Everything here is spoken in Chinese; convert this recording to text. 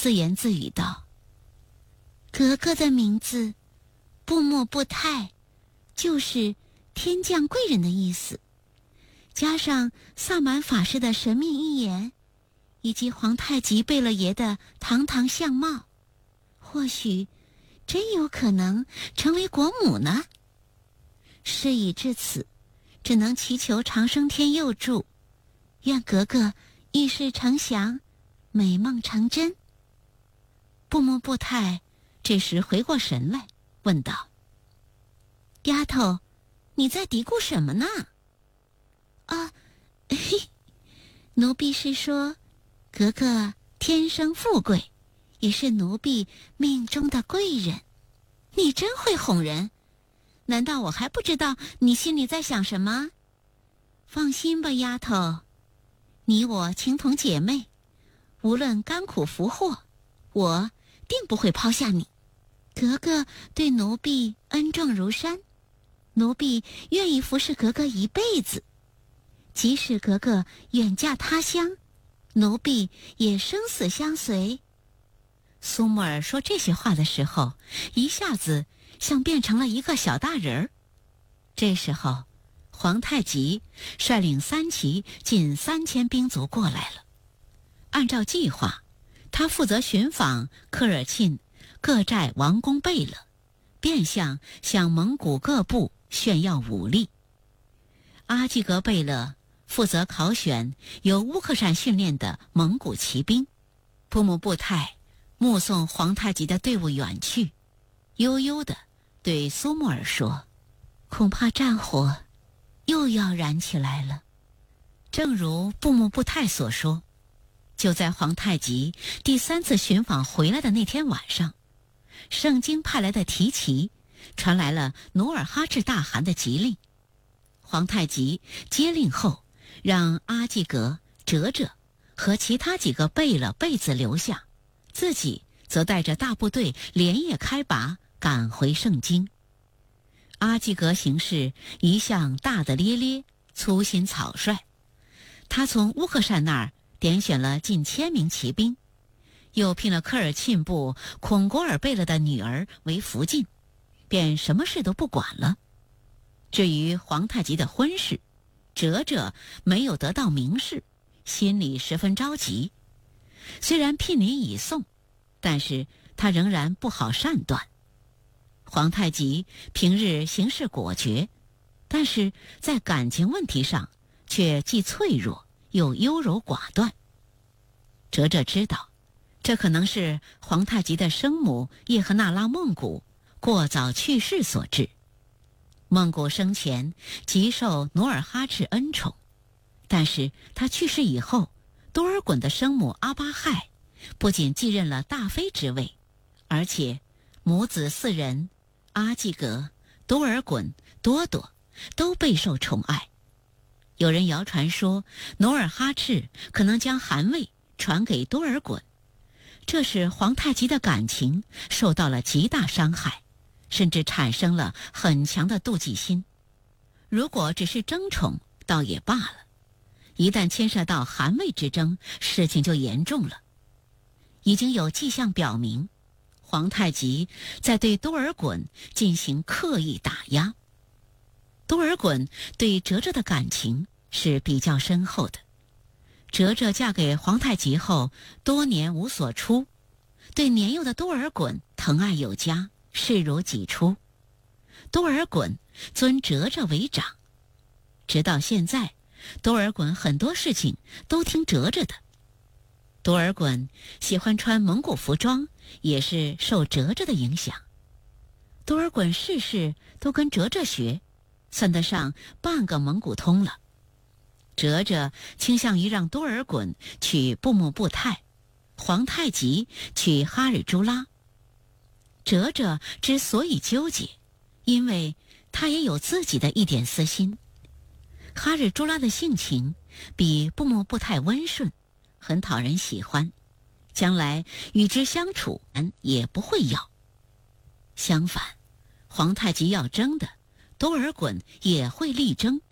自言自语道：“格格的名字布木布泰，就是天降贵人的意思，加上萨满法师的神秘预言，以及皇太极贝勒爷的堂堂相貌，或许真有可能成为国母呢。事已至此，只能祈求长生天佑助，愿格格遇事成祥，美梦成真。”布木布泰这时回过神来，问道：“丫头，你在嘀咕什么呢？”“啊，嘿，奴婢是说，格格天生富贵，也是奴婢命中的贵人。你真会哄人，难道我还不知道你心里在想什么？放心吧，丫头，你我情同姐妹，无论甘苦福祸，我定不会抛下你。格格对奴婢恩重如山，奴婢愿意服侍格格一辈子。即使格格远嫁他乡，奴婢也生死相随。”苏木尔说这些话的时候，一下子像变成了一个小大人儿。这时候，皇太极率领3骑近3000兵卒过来了。按照计划，他负责寻访科尔沁各寨王公贝勒，变相向蒙古各部炫耀武力。阿济格贝勒负责考选由乌克善训练的蒙古骑兵。布木布泰目送皇太极的队伍远去，悠悠地对苏木尔说：“恐怕战火又要燃起来了。”正如布木布泰所说，就在皇太极第3次寻访回来的那天晚上，盛京派来的提旗传来了努尔哈赤大汗的急令。皇太极接令后，让阿济格、哲哲和其他几个贝勒贝子留下，自己则带着大部队连夜开拔，赶回盛京。阿济格行事一向大大咧咧，粗心草率。他从乌克善那儿点选了近1000名骑兵，又聘了科尔沁部孔果尔贝勒的女儿为福晋，便什么事都不管了。至于皇太极的婚事，哲哲没有得到明示，心里十分着急。虽然聘礼已送，但是他仍然不好善断。皇太极平日行事果决，但是在感情问题上却既脆弱又优柔寡断。哲哲知道，这可能是皇太极的生母叶赫那拉孟古过早去世所致。孟古生前极受努尔哈赤恩宠，但是他去世以后，多尔衮的生母阿巴亥不仅继任了大妃之位，而且母子4人阿济格、多尔衮、多铎都备受宠爱。有人谣传说，努尔哈赤可能将汗位传给多尔衮，这使皇太极的感情受到了极大伤害，甚至产生了很强的妒忌心。如果只是争宠倒也罢了，一旦牵涉到汗位之争，事情就严重了。已经有迹象表明，皇太极在对多尔衮进行刻意打压。多尔衮对哲哲的感情是比较深厚的，哲哲嫁给皇太极后多年无所出，对年幼的多尔衮疼爱有加，视如己出。多尔衮尊哲哲为长，直到现在，多尔衮很多事情都听哲哲的。多尔衮喜欢穿蒙古服装，也是受哲哲的影响。多尔衮事事都跟哲哲学，算得上半个蒙古通了。哲哲倾向于让多尔衮娶布木布泰，皇太极娶哈日朱拉。哲哲之所以纠结，因为他也有自己的一点私心。哈日朱拉的性情比布木布泰温顺，很讨人喜欢，将来与之相处也不会要。相反，皇太极要争的，多尔衮也会力争。